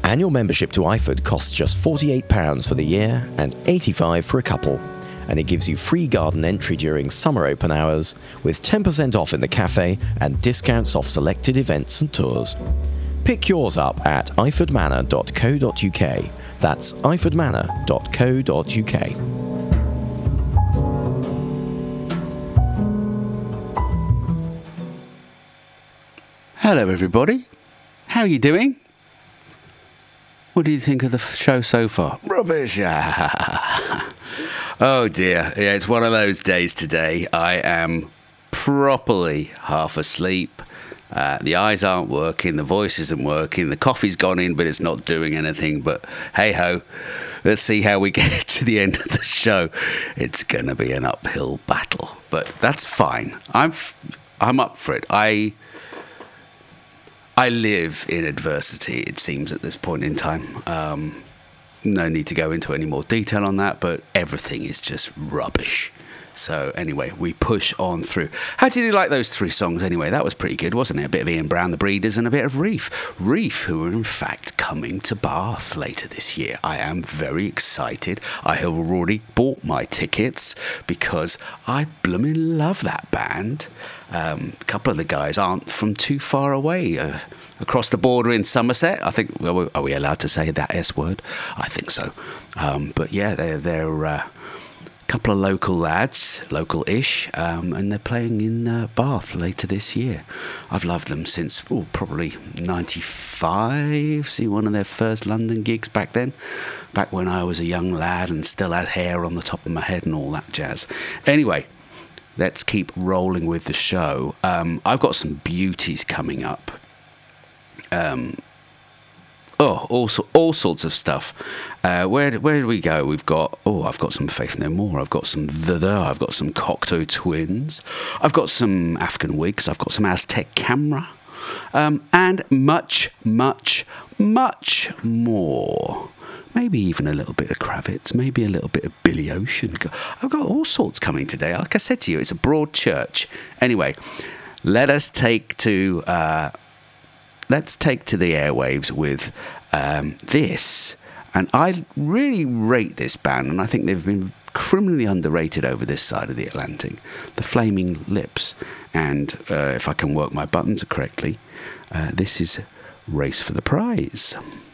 Annual membership to iFood costs just £48 for the year and £85 for a couple. And it gives you free garden entry during summer open hours, with 10% off in the cafe and discounts off selected events and tours. Pick yours up at ifordmanor.co.uk. That's ifordmanor.co.uk. Hello everybody, how are you doing? What do you think of the show so far? Rubbish! Oh dear, yeah, it's one of those days today. I am properly half asleep. The eyes aren't working, the voice isn't working, the coffee's gone in but it's not doing anything. But hey ho, let's see how we get to the end of the show. It's gonna be an uphill battle, but that's fine. I'm up for it. I live in adversity, it seems, at this point in time. No need to go into any more detail on that, but everything is just rubbish. So anyway, we push on through. How did you like those three songs anyway? That was pretty good, wasn't it? A bit of Ian Brown, The Breeders, and a bit of Reef. Reef, who are in fact coming to Bath later this year. I am very excited. I have already bought my tickets because I blooming love that band. A couple of the guys aren't from too far away. Across the border in Somerset, I think. Are we allowed to say that S word? I think so. But yeah, they're a couple of local lads, local-ish, and they're playing in Bath later this year. I've loved them since probably 95. See one of their first London gigs back then, back when I was a young lad and still had hair on the top of my head and all that jazz. Anyway, let's keep rolling with the show. I've got some beauties coming up. All sorts of stuff. Where do we go? We've got I've got some Faith No More. I've got some I've got some Cocteau Twins. I've got some African Wigs. I've got some Aztec Camera, and much, much, much more. Maybe even a little bit of Kravitz. Maybe a little bit of Billy Ocean. I've got all sorts coming today. Like I said to you, it's a broad church. Anyway, let's take to the airwaves with this. And I really rate this band, and I think they've been criminally underrated over this side of the Atlantic. The Flaming Lips. And if I can work my buttons correctly, this is Race for the Prize.